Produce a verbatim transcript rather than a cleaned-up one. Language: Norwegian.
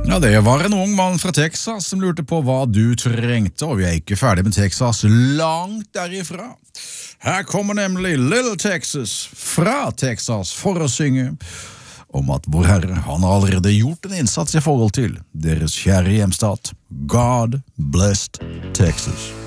Ja, det var en ung mann fra Texas som lurte på hva du trengte, og vi er ikke ferdig med Texas langt derifra. Her kommer nemlig Little Texas fra Texas for å synge om at vår Herre, han har allerede gjort en innsats i forhold til deres kjære hjemstat. God blessed Texas.